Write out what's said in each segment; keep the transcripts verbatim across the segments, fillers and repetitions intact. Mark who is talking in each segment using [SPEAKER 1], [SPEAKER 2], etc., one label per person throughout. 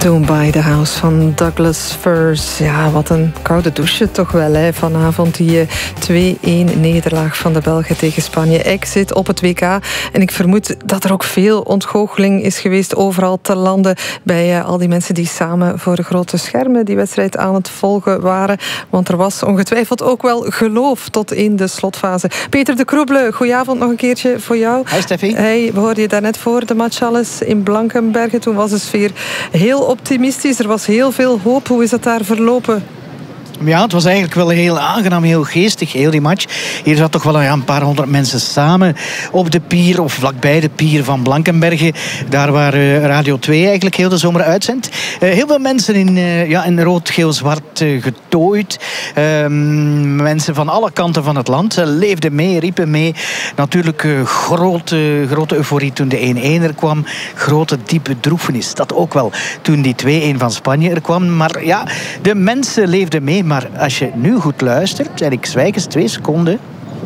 [SPEAKER 1] Don't Buy the House van Douglas Furs. Ja, wat een koude douche toch wel, hè. Vanavond die twee-een nederlaag van de Belgen tegen Spanje. Exit op het W K. En ik vermoed dat er ook veel ontgoocheling is geweest overal te landen bij uh, al die mensen die samen voor de grote schermen die wedstrijd aan het volgen waren. Want er was ongetwijfeld ook wel geloof tot in de slotfase. Peter de Kroebele, goedenavond nog een keertje voor jou.
[SPEAKER 2] Hi Steffi.
[SPEAKER 1] Hey, we hoorden je daarnet voor de match alles in Blankenberge. Toen was de sfeer heel optimistisch. Er was heel veel hoop. Hoe is dat daar verlopen?
[SPEAKER 2] Ja, het was eigenlijk wel heel aangenaam, heel geestig, heel die match. Hier zat toch wel ja, een paar honderd mensen samen op de pier, of vlakbij de pier van Blankenberge. Daar waar uh, Radio twee eigenlijk heel de zomer uitzendt. Uh, heel veel mensen in, uh, ja, in rood, geel, zwart uh, getooid. Uh, mensen van alle kanten van het land uh, leefden mee, riepen mee. Natuurlijk uh, grote, grote euforie toen de één-één er kwam. Grote, diepe droefenis. Dat ook wel toen die twee-één van Spanje er kwam. Maar ja, de mensen leefden mee. Maar als je nu goed luistert, en ik zwijg eens twee seconden,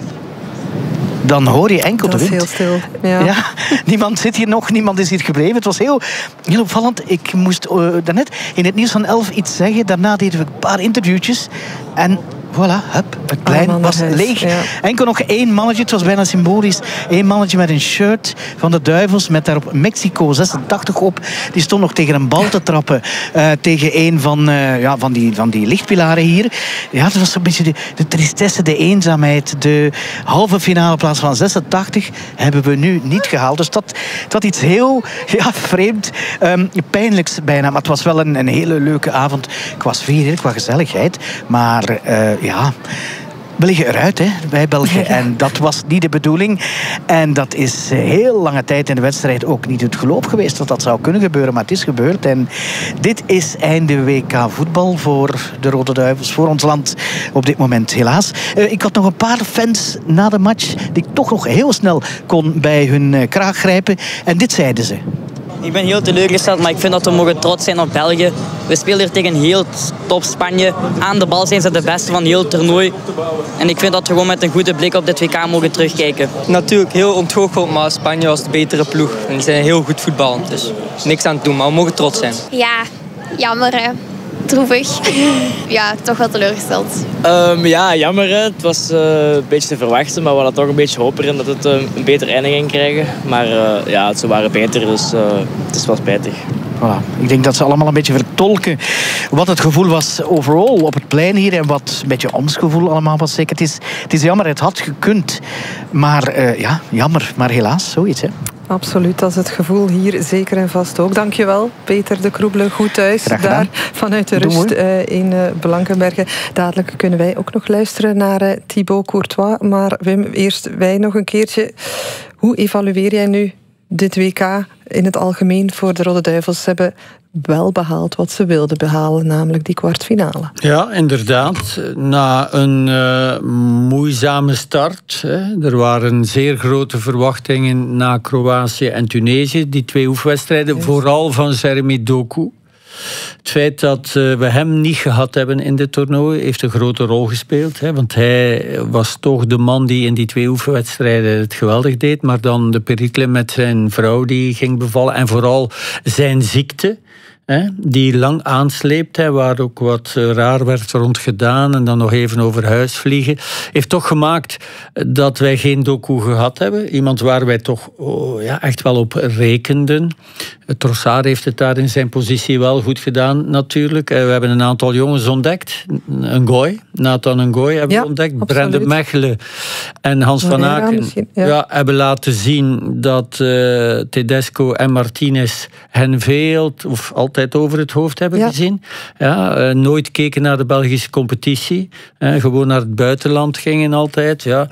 [SPEAKER 2] dan hoor je enkel de wind.
[SPEAKER 1] Dat is heel stil. Ja.
[SPEAKER 2] Ja, niemand zit hier nog, niemand is hier gebleven. Het was heel, heel opvallend. Ik moest uh, daarnet in het nieuws van elf iets zeggen. Daarna deden we een paar interviewtjes. En voilà, hup, het plein was leeg. Ja. Enkel nog één mannetje, het was bijna symbolisch. Één mannetje met een shirt van de Duivels met daarop Mexico zesentachtig op. Die stond nog tegen een bal te trappen. Uh, tegen een van, uh, ja, van, die, van die lichtpilaren hier. Ja, dat was een beetje de, de tristesse, de eenzaamheid. De halve finale plaats van zesentachtig hebben we nu niet gehaald. Dus dat, dat iets heel ja, vreemd, um, pijnlijks bijna. Maar het was wel een, een hele leuke avond. Qua sfeer, qua gezelligheid. Maar uh, ja, we liggen eruit, hè, bij België. En dat was niet de bedoeling. En dat is heel lange tijd in de wedstrijd ook niet het geloof geweest dat dat zou kunnen gebeuren. Maar het is gebeurd. En dit is einde W K voetbal voor de Rode Duivels, voor ons land op dit moment, helaas. Uh, ik had nog een paar fans na de match die ik toch nog heel snel kon bij hun uh, kraag grijpen. En dit zeiden ze.
[SPEAKER 3] Ik ben heel teleurgesteld, maar ik vind dat we mogen trots zijn op België. We spelen hier tegen heel top Spanje. Aan de bal zijn ze de beste van heel het toernooi. En ik vind dat we gewoon met een goede blik op dit W K mogen terugkijken.
[SPEAKER 4] Natuurlijk heel ontgoocheld, maar Spanje was de betere ploeg. En die zijn heel goed voetballend, dus niks aan het doen, maar we mogen trots zijn.
[SPEAKER 5] Ja, jammer hè. Droevig. Ja, toch wel teleurgesteld.
[SPEAKER 6] Um, ja, jammer. Hè. Het was uh, een beetje te verwachten, maar we hadden toch een beetje hoop erin dat het uh, een beter einde ging krijgen. Maar uh, ja, ze waren beter, dus uh, het is wel spijtig.
[SPEAKER 2] Voilà. Ik denk dat ze allemaal een beetje vertolken wat het gevoel was overal op het plein hier en wat een beetje ons gevoel allemaal was. Zeker. Het is, het is jammer, het had gekund. Maar uh, ja, jammer. Maar helaas, zoiets hè.
[SPEAKER 1] Absoluut, dat is het gevoel hier zeker en vast ook. Dankjewel, Peter de Kroebele. Goed thuis daar vanuit de rust uh, in uh, Blankenberge. Dadelijk kunnen wij ook nog luisteren naar uh, Thibaut Courtois. Maar Wim, eerst wij nog een keertje. Hoe evalueer jij nu dit W K in het algemeen voor de Rode Duivels? Ze hebben wel behaald wat ze wilden behalen, namelijk die kwartfinale.
[SPEAKER 7] Ja, inderdaad. Na een uh, moeizame start. Hè. Er waren zeer grote verwachtingen na Kroatië en Tunesië. Die twee oefenwedstrijden, yes. Vooral van Jeremy Doku. Het feit dat uh, we hem niet gehad hebben in dit toernooi heeft een grote rol gespeeld. Hè, want hij was toch de man die in die twee oefenwedstrijden het geweldig deed. Maar dan de perikelen met zijn vrouw die ging bevallen. En vooral zijn ziekte. Hè, die lang aansleept, hè, waar ook wat raar werd rond gedaan en dan nog even over huis vliegen, heeft toch gemaakt dat wij geen Doku gehad hebben. Iemand waar wij toch oh, ja, echt wel op rekenden. Trossard heeft het daar in zijn positie wel goed gedaan, natuurlijk. We hebben een aantal jongens ontdekt. Ngoy, Nathan Ngoy hebben
[SPEAKER 1] ja,
[SPEAKER 7] we ontdekt.
[SPEAKER 1] Absoluut.
[SPEAKER 7] Brende Mechelen en Hans van Aken
[SPEAKER 1] ja.
[SPEAKER 7] Ja, hebben laten zien dat uh, Tedesco en Martinez hen veel, of altijd over het hoofd hebben ja. gezien. Ja, uh, nooit keken naar de Belgische competitie. Uh, gewoon naar het buitenland gingen altijd. Ja.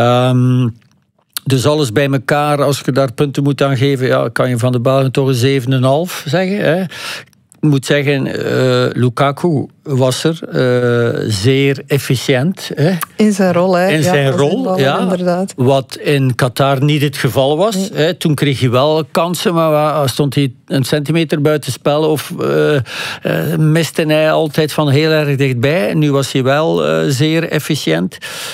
[SPEAKER 7] Um, Dus alles bij elkaar, als je daar punten moet aan geven, ja, kan je van de Belgen toch een zeven komma vijf zeggen. Hè. Ik moet zeggen, uh, Lukaku was er uh, zeer efficiënt. Hè.
[SPEAKER 1] In zijn rol, hè?
[SPEAKER 7] In zijn ja, rol, ballen, ja. Inderdaad. Wat in Qatar niet het geval was. Nee. Hè. Toen kreeg hij wel kansen, maar stond hij een centimeter buitenspel of uh, uh, miste hij altijd van heel erg dichtbij. Nu was hij wel uh, zeer efficiënt.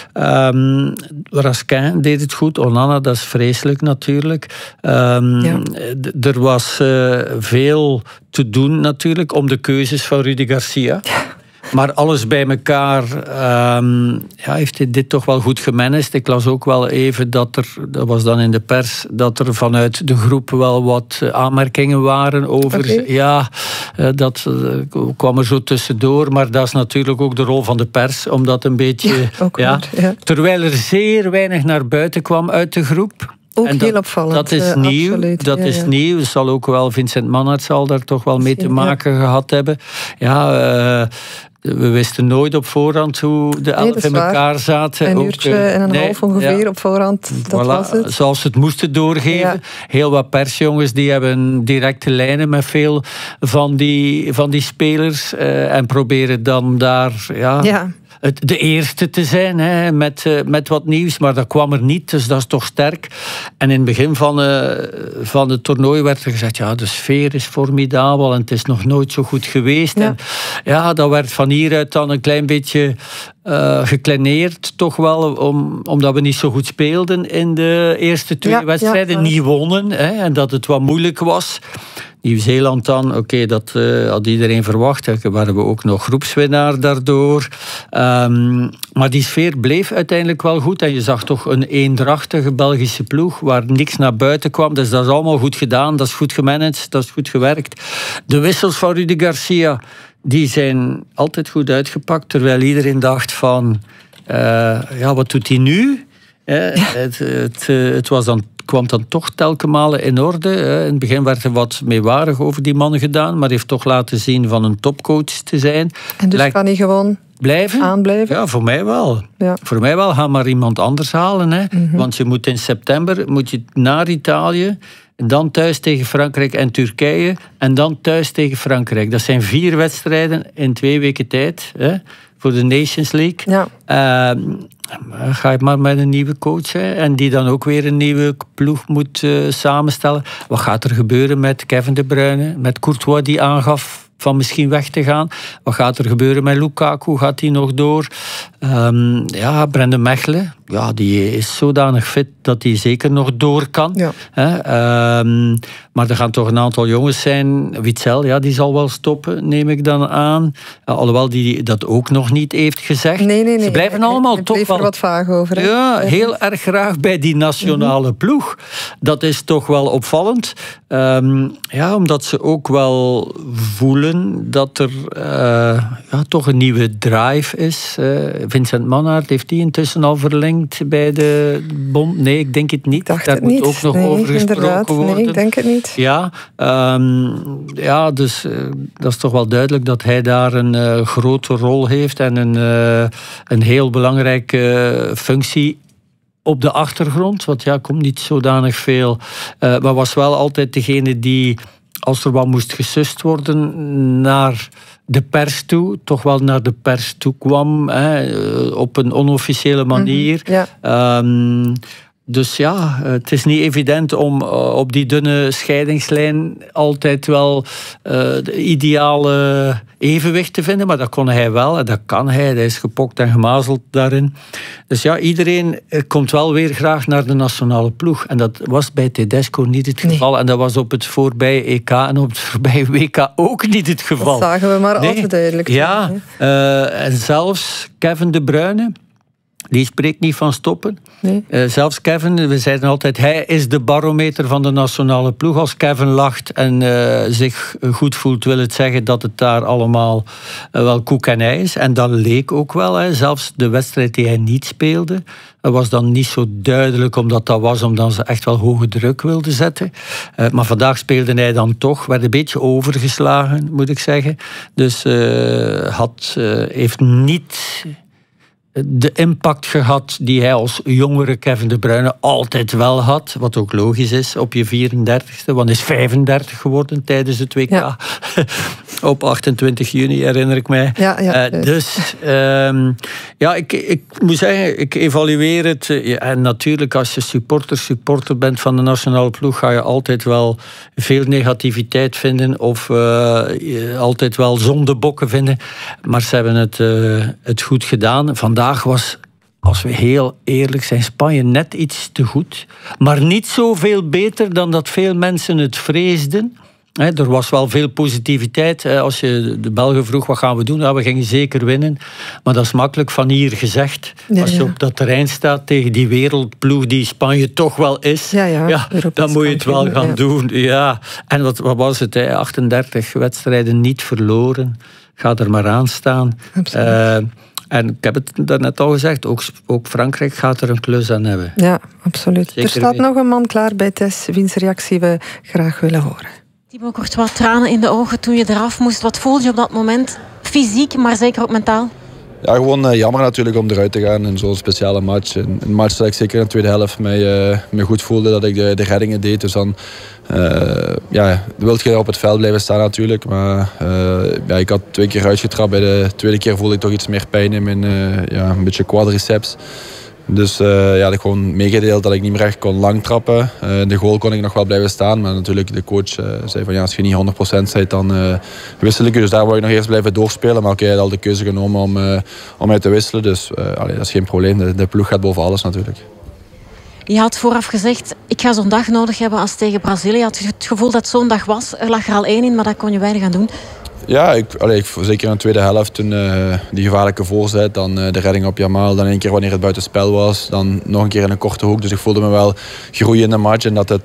[SPEAKER 7] Um, Raskin deed het goed. Onana, dat is vreselijk natuurlijk. Um, ja. d- er was uh, veel te doen natuurlijk om de keuzes van Rudi Garcia. Ja. Maar alles bij elkaar um, ja, heeft hij dit toch wel goed gemanaged. Ik las ook wel even dat er, dat was dan in de pers, dat er vanuit de groep wel wat aanmerkingen waren over. Okay. Ja, dat uh, kwam er zo tussendoor. Maar dat is natuurlijk ook de rol van de pers, om dat een beetje. Ja, ook ja, ja. Terwijl er zeer weinig naar buiten kwam uit de groep.
[SPEAKER 1] Ook
[SPEAKER 7] en
[SPEAKER 1] heel
[SPEAKER 7] dat,
[SPEAKER 1] opvallend.
[SPEAKER 7] Dat is uh, nieuw.
[SPEAKER 1] Absoluut.
[SPEAKER 7] Dat
[SPEAKER 1] ja,
[SPEAKER 7] is
[SPEAKER 1] ja.
[SPEAKER 7] nieuw. Zal ook wel Vincent Manhart zal daar toch wel mee te maken ja. gehad hebben. Ja. Uh, We wisten nooit op voorhand hoe de elf nee, in elkaar zaten.
[SPEAKER 1] Een uurtje ook, uh, en een nee, half ongeveer ja. op voorhand, dat voilà, was het.
[SPEAKER 7] Zoals ze het moesten doorgeven. Ja. Heel wat persjongens die hebben directe lijnen met veel van die, van die spelers. Uh, en proberen dan daar... Ja, ja. de eerste te zijn, hè, met, uh, met wat nieuws, maar dat kwam er niet, dus dat is toch sterk. En in het begin van, uh, van het toernooi werd er gezegd, ja, de sfeer is formidabel en het is nog nooit zo goed geweest. Ja, en, ja dat werd van hieruit dan een klein beetje uh, gekleineerd, toch wel, om, omdat we niet zo goed speelden in de eerste twee ja, wedstrijden, ja, niet wonnen, hè, en dat het wat moeilijk was. Nieuw-Zeeland dan, oké, okay, dat uh, had iedereen verwacht. Hè. Waren we ook nog groepswinnaar daardoor. Um, maar die sfeer bleef uiteindelijk wel goed. En je zag toch een eendrachtige Belgische ploeg waar niks naar buiten kwam. Dus dat is allemaal goed gedaan, dat is goed gemanaged, dat is goed gewerkt. De wissels van Rudi Garcia, die zijn altijd goed uitgepakt. Terwijl iedereen dacht van, uh, ja, wat doet hij nu? Eh, het, het, het was dan, kwam dan toch telkenmale in orde. In het begin werd er wat meewarig over die man gedaan, maar hij heeft toch laten zien van een topcoach te zijn.
[SPEAKER 1] En dus Lijkt... kan hij gewoon
[SPEAKER 7] blijven?
[SPEAKER 1] aanblijven?
[SPEAKER 7] Ja, voor mij wel. Ja. Voor mij wel. Ga maar iemand anders halen. Hè. Mm-hmm. Want je moet in september moet je naar Italië, en dan thuis tegen Frankrijk en Turkije, en dan thuis tegen Frankrijk. Dat zijn vier wedstrijden in twee weken tijd, hè, voor de Nations League. Ja. Uh, Ga je maar met een nieuwe coach, hè, en die dan ook weer een nieuwe ploeg moet uh, samenstellen. Wat gaat er gebeuren met Kevin De Bruyne, met Courtois die aangaf van misschien weg te gaan? Wat gaat er gebeuren met Lukaku? Gaat hij nog door? Um, ja, Brendan Mechelen, ja, die is zodanig fit dat hij zeker nog door kan. Ja. Hè? Um, maar er gaan toch een aantal jongens zijn. Witsel, ja, die zal wel stoppen, neem ik dan aan. Uh, alhoewel die dat ook nog niet heeft gezegd.
[SPEAKER 1] Nee, nee, nee.
[SPEAKER 7] Ze blijven nee, allemaal toch wel...
[SPEAKER 1] er wat vaag over. Hè?
[SPEAKER 7] Ja, heel erg graag bij die nationale mm-hmm. ploeg. Dat is toch wel opvallend. Um, ja, omdat ze ook wel voelen dat er uh, ja, toch een nieuwe drive is. Uh, Vincent Manhart, heeft die intussen al verlengd bij de bond? Nee, ik denk het niet.
[SPEAKER 1] Dacht
[SPEAKER 7] Daar
[SPEAKER 1] het
[SPEAKER 7] moet
[SPEAKER 1] niet.
[SPEAKER 7] ook nog
[SPEAKER 1] nee,
[SPEAKER 7] over gesproken worden.
[SPEAKER 1] Nee, ik denk het niet.
[SPEAKER 7] Ja, um, ja dus uh, dat is toch wel duidelijk dat hij daar een uh, grote rol heeft en een, uh, een heel belangrijke uh, functie op de achtergrond. Want ja, komt niet zodanig veel. Uh, maar was wel altijd degene die, als er wat moest gesust worden, naar de pers toe, toch wel naar de pers toe kwam, hè, op een onofficiële manier. Mm-hmm, ja. Um, Dus ja, het is niet evident om op die dunne scheidingslijn altijd wel uh, de ideale evenwicht te vinden. Maar dat kon hij wel en dat kan hij. Hij is gepokt en gemazeld daarin. Dus ja, iedereen komt wel weer graag naar de nationale ploeg. En dat was bij Tedesco niet het geval. Nee. En dat was op het voorbije E K en op het voorbije W K ook niet het geval.
[SPEAKER 1] Dat zagen we maar nee. altijd duidelijk.
[SPEAKER 7] Ja, uh, en zelfs Kevin De Bruyne, die spreekt niet van stoppen. Nee. Uh, zelfs Kevin, we zeiden altijd, hij is de barometer van de nationale ploeg. Als Kevin lacht en uh, zich goed voelt, wil het zeggen dat het daar allemaal uh, wel koek en ei is. En dat leek ook wel. Hè. Zelfs de wedstrijd die hij niet speelde, was dan niet zo duidelijk, omdat dat was omdat ze echt wel hoge druk wilden zetten. Uh, maar vandaag speelde hij dan toch, werd een beetje overgeslagen, moet ik zeggen. Dus uh, had, uh, heeft niet de impact gehad die hij als jongere Kevin De Bruyne altijd wel had. Wat ook logisch is op je vierendertigste, want hij is vijfendertig geworden tijdens het W K. Ja. Op achtentwintig juni herinner ik mij.
[SPEAKER 1] Ja, ja,
[SPEAKER 7] uh, dus um, ja, ik, ik moet zeggen, ik evalueer het. Uh, ja, en natuurlijk, als je supporter, supporter bent van de nationale ploeg, ga je altijd wel veel negativiteit vinden of uh, altijd wel zondebokken vinden. Maar ze hebben het, uh, het goed gedaan. Vandaag was, als we heel eerlijk zijn, Spanje net iets te goed. Maar niet zoveel beter dan dat veel mensen het vreesden. He, er was wel veel positiviteit. He, als je de Belgen vroeg, wat gaan we doen? Ja, we gingen zeker winnen. Maar dat is makkelijk van hier gezegd. Ja, als je ja. op dat terrein staat tegen die wereldploeg die Spanje toch wel is,
[SPEAKER 1] ja, ja,
[SPEAKER 7] ja, dan moet je het wel gaan ja. doen. Ja. En wat, wat was het? He? achtendertig wedstrijden niet verloren. Ga er maar aan staan. Uh, en ik heb het daarnet al gezegd, ook, ook Frankrijk gaat er een klus aan hebben.
[SPEAKER 1] Ja, absoluut. Zeker er staat mee. Nog een man klaar bij Tess, wiens reactie we graag willen horen.
[SPEAKER 8] Thibaut Courtois, tranen in de ogen toen je eraf moest. Wat voelde je op dat moment? Fysiek, maar zeker ook mentaal?
[SPEAKER 9] Ja, gewoon uh, jammer natuurlijk om eruit te gaan in zo'n speciale match. Een, een match dat ik zeker in de tweede helft mij, uh, me goed voelde, dat ik de, de reddingen deed. Dus dan uh, ja, wil je op het veld blijven staan natuurlijk. Maar uh, ja, ik had twee keer uitgetrapt. Bij de tweede keer voelde ik toch iets meer pijn in mijn uh, ja, een beetje quadriceps. Dus uh, ja, ik gewoon meegedeeld dat ik niet meer echt kon lang trappen. Uh, in de goal kon ik nog wel blijven staan. Maar natuurlijk de coach uh, zei van ja, als je niet honderd procent bent, dan uh, wissel ik je. Dus daar wou ik nog eerst blijven doorspelen. Maar oké, okay, hij had al de keuze genomen om, uh, om mij te wisselen. Dus uh, allee, dat is geen probleem. De, de ploeg gaat boven alles natuurlijk.
[SPEAKER 8] Je had vooraf gezegd, ik ga zo'n dag nodig hebben als tegen Brazilië. Je had het gevoel dat zo'n dag was. Er lag er al één in, maar daar kon je weinig aan doen.
[SPEAKER 9] Ja, ik, allee, ik, zeker in de tweede helft toen uh, die gevaarlijke voorzet, dan uh, de redding op Jamal, dan één keer wanneer het buitenspel was, dan nog een keer in een korte hoek. Dus ik voelde me wel groeien in de match en dat het